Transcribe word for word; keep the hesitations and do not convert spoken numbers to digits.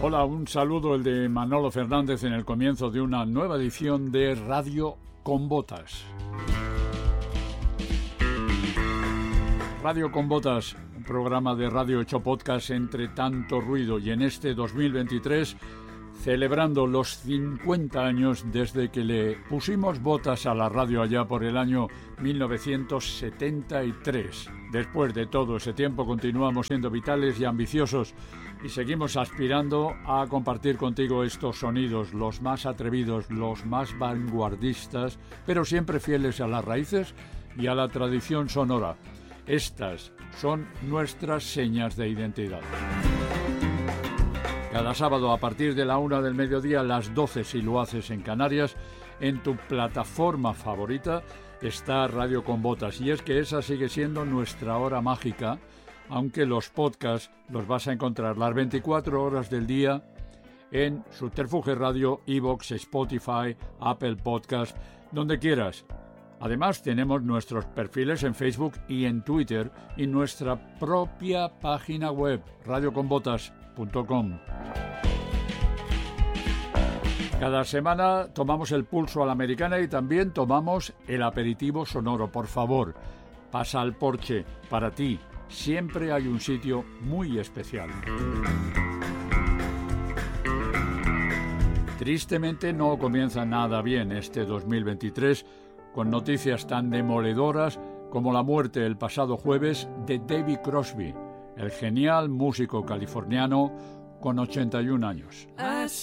Hola, un saludo el de Manolo Fernández en el comienzo de una nueva edición de Radio con Botas. Radio con Botas, un programa de radio hecho podcast entre tanto ruido, y en este dos mil veintitrés celebrando los cincuenta años desde que le pusimos botas a la radio allá por el año mil novecientos setenta y tres. Después de todo ese tiempo continuamos siendo vitales y ambiciosos y seguimos aspirando a compartir contigo estos sonidos, los más atrevidos, los más vanguardistas, pero siempre fieles a las raíces y a la tradición sonora. Estas son nuestras señas de identidad. Cada sábado a partir de la una del mediodía, las doce si lo haces en Canarias, en tu plataforma favorita está Radio con Botas. Y es que esa sigue siendo nuestra hora mágica, aunque los podcasts los vas a encontrar las veinticuatro horas del día en Subterfuge Radio, iVoox, Spotify, Apple Podcast, donde quieras. Además tenemos nuestros perfiles en Facebook y en Twitter y nuestra propia página web, radio con botas punto com. Cada semana tomamos el pulso a la americana y también tomamos el aperitivo sonoro. Por favor, pasa al porche. Para ti siempre hay un sitio muy especial. Tristemente no comienza nada bien este dos mil veintitrés con noticias tan demoledoras como la muerte el pasado jueves de David Crosby, el genial músico californiano con ochenta y un años.